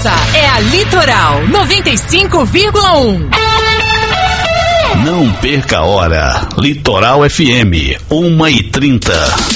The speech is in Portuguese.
Essa é a Litoral 95,1. Não perca a hora. Litoral FM 1h30.